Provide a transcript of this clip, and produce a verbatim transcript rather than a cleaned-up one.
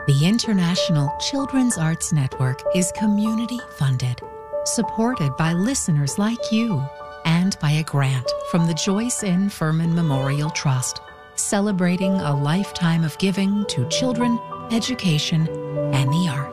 The International Children's Arts Network is community-funded, supported by listeners like you, and by a grant from the Joyce N. Furman Memorial Trust, celebrating a lifetime of giving to children, education, and the